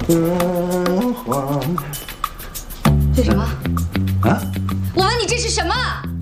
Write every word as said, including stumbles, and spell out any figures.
这什么？ 啊？ 我问你这是什么？